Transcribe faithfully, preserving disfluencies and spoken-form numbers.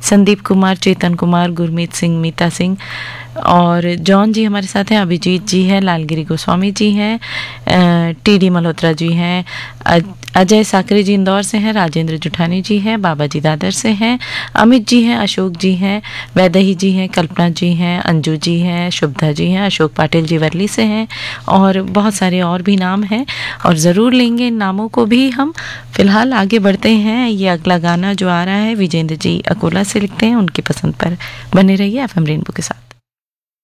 संदीप कुमार, चेतन कुमार, गुरमीत सिंह, मीता सिंह और जॉन जी हमारे साथ हैं, अभिजीत जी हैं, लालगिरी गोस्वामी जी हैं, टी डी मल्होत्रा जी हैं, अजय साकरे जी इंदौर से हैं, राजेंद्र जुठानी जी हैं, बाबा जी दादर से हैं, अमित जी हैं, अशोक जी हैं, वैदही जी हैं, कल्पना जी हैं, अंजू जी हैं, शुभदा जी हैं, अशोक पाटिल जी वर्ली से हैं और बहुत सारे और भी नाम हैं और ज़रूर लेंगे इन नामों को भी हम। फिलहाल आगे बढ़ते हैं। ये अगला गाना जो आ रहा है विजेंद्र जी अकोला से लिखते हैं, उनकी पसंद पर बने रहिए एफ एम रेनबो के साथ।